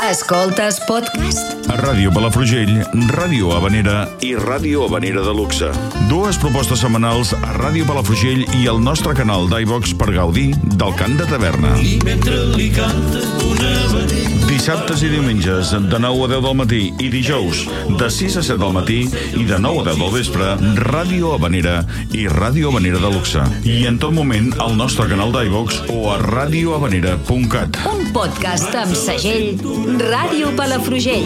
Escoltes podcast? A Ràdio Palafrugell, Ràdio Havanera i Ràdio Havanera de Luxe. Dues propostes setmanals a Ràdio Palafrugell i al nostre canal d'iVox per gaudir del cant de taverna. I mentre li canta una havanera. Dissabtes i diumenges, de 9 a 10 del matí, i dijous, de 6 a 7 del matí i de 9 a 10 del vespre, Ràdio Havanera i Ràdio Havanera de Luxe. I en tot moment, al nostre canal d'iVox o a radiohavanera.cat. Un podcast amb segell Ràdio Palafrugell.